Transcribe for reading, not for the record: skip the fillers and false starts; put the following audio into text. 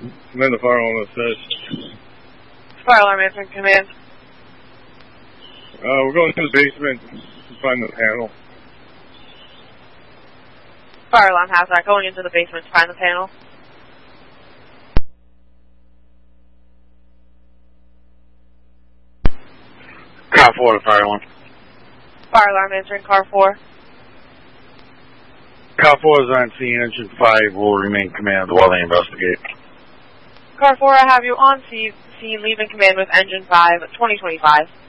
Command the fire alarm says. Fire alarm answering command. We're going to the basement to find the panel. Fire alarm hazard. Going into the basement to find the panel. Car 4 to fire alarm. Fire alarm answering car 4. Car 4 is on scene. Engine 5 will remain command while they investigate. Car 4, I have you on scene leaving command with engine 5 at 2025.